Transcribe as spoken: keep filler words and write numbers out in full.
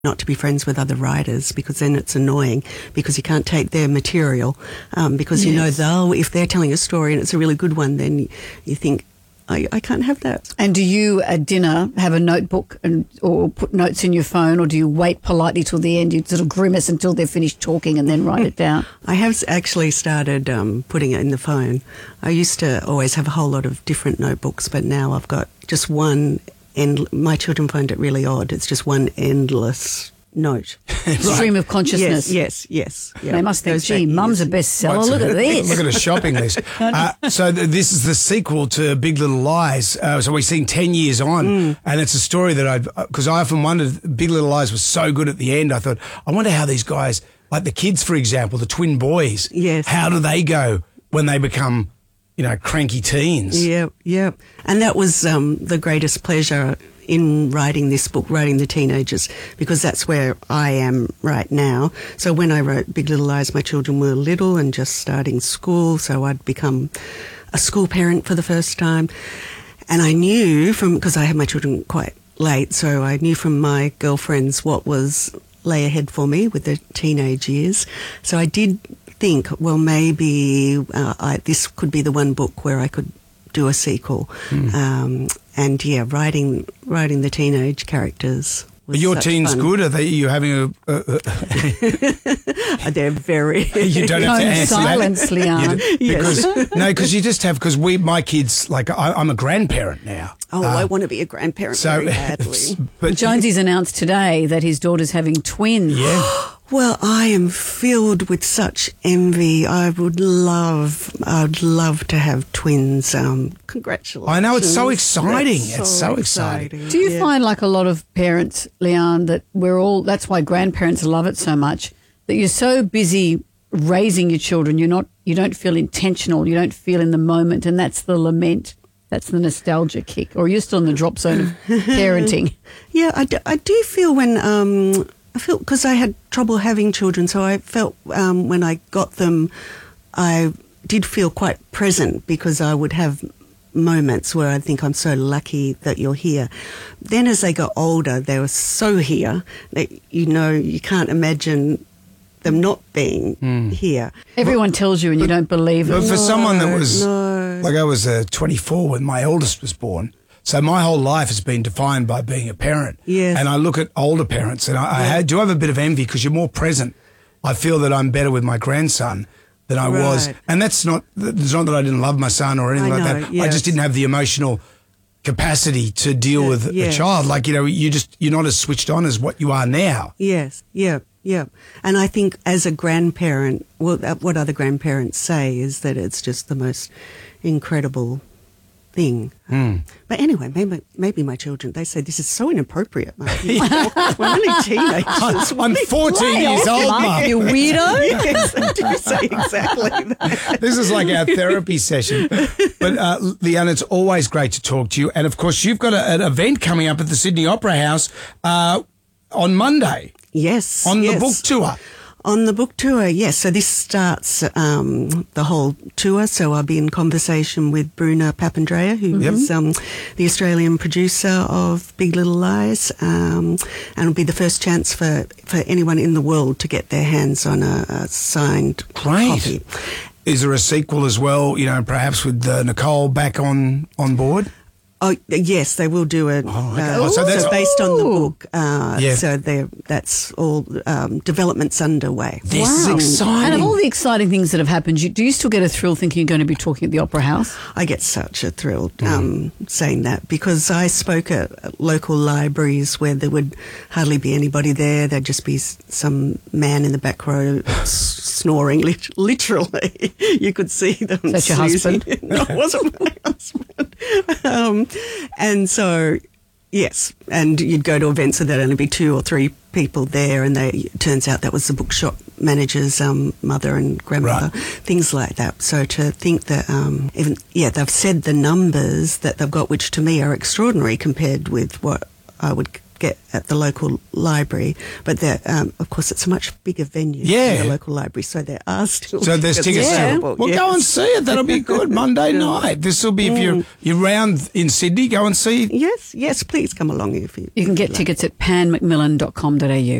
not to be friends with other writers, because then it's annoying because you can't take their material um, because you Yes. know they'll, if they're telling a story and it's a really good one, then you, you think, I, I can't have that. And do you at dinner have a notebook and or put notes in your phone, or do you wait politely till the end? You sort of grimace until they're finished talking and then write it down? I have actually started um, putting it in the phone. I used to always have a whole lot of different notebooks, but now I've got just one. And my children find it really odd. It's just one endless note. Stream of consciousness. Yes, yes, yes. Yeah. They must think, Goes gee, back mum's a years. bestseller. What's Look it? at this. Look at a shopping list. Uh, so th- this is the sequel to Big Little Lies. Uh, so we're seeing ten years on, Mm. and it's a story that I've, because I often wondered, Big Little Lies was so good at the end. I thought, I wonder how these guys, like the kids, for example, the twin boys, Yes. how do they go when they become, you know, cranky teens? Yeah, yeah. And that was um, the greatest pleasure in writing this book, writing the teenagers, because that's where I am right now. So when I wrote Big Little Lies, my children were little and just starting school, so I'd become a school parent for the first time. And I knew from, because I had my children quite late, so I knew from my girlfriends what was lay ahead for me with the teenage years. So I did think, well, maybe uh, I, this could be the one book where I could do a sequel. Mm. Um, and yeah, writing writing the teenage characters. Are your such teens fun. good? Are they, you having a... a, a They're very... you don't have to Tone answer silence, that. Leanne. You d- because, no, because you just have, because we, my kids, like I, I'm a grandparent now. Oh, Uh, I want to be a grandparent so, very badly. but Jonesy's announced today that his daughter's having twins. yeah. Well, I am filled with such envy. I would love, I'd love to have twins. Um, congratulations. I know, it's so That's exciting. It's so exciting. Do you Yeah. find, like a lot of parents, Leanne, that we're all, that's why grandparents love it so much, that you're so busy raising your children, you're not, you don't feel intentional, you don't feel in the moment, and that's the lament, that's the nostalgia kick, or you're still in the drop zone of parenting? Yeah, I do, I do feel when, um, I feel, because I had trouble having children, so I felt um, when I got them, I did feel quite present, because I would have moments where I think I'm so lucky that you're here. Then as they got older, they were so here that, you know, you can't imagine them not being here. Everyone tells you and you don't believe But it. for someone that was, no. like I was uh, twenty-four when my eldest was born, so my whole life has been defined by being a parent. Yes. And I look at older parents and I, I had, do have a bit of envy because you're more present. I feel that I'm better with my grandson than I was. Right. And that's not, it's not that I didn't love my son or anything I like know, that. I yes. just didn't have the emotional capacity to deal Yeah, with a yes. child. Like, you know, you just, you're not as switched on as what you are now. Yes, yeah, yeah. And I think as a grandparent, well, uh, what other grandparents say is that it's just the most incredible thing. Mm. But anyway, maybe maybe my children, they say this is so inappropriate, Mum. We're only teenagers. I'm fourteen years old, Mum. You weirdo. Yes, they do say exactly that. This is like our therapy session. But, uh, Leanne, it's always great to talk to you. And, of course, you've got a, an event coming up at the Sydney Opera House uh, on Monday Yes. on yes. the book tour. On the book tour, yes. So this starts um, the whole tour. So I'll be in conversation with Bruna Papandreou, who is um, the Australian producer of Big Little Lies, um, and it'll be the first chance for, for anyone in the world to get their hands on a, a signed Great. copy. Is there a sequel as well, you know, perhaps with uh, Nicole back on, on board? Oh yes, they will do it. Oh, okay. uh, Oh, so so that's- based on the Ooh. book. Uh, Yeah. So they're- that's all um, development's underway. This is Wow. exciting. And of all the exciting things that have happened, you, do you still get a thrill thinking you're going to be talking at the Opera House? I get such a thrill um, saying that, because I spoke at local libraries where there would hardly be anybody there. There'd just be s- some man in the back row s- snoring, lit- literally. You could see them. Is that your snoozing. husband? No, it wasn't my husband. Um, and so, yes, and you'd go to events and there'd only be two or three people there, and they, it turns out that was the bookshop manager's um, mother and grandmother, Right. things like that. So to think that um, even yeah, they've said the numbers that they've got, which to me are extraordinary compared with what I would get at the local library, but they're, um, of course it's a much bigger venue Yeah. than the local library, so there are still So there's tickets. Yeah. Well, yes. go and see it. That'll be good. Monday night. This will be if you're you're round in Sydney. Go and see. Yes, yes, please come along if you. You can get tickets at pan macmillan dot com dot a u.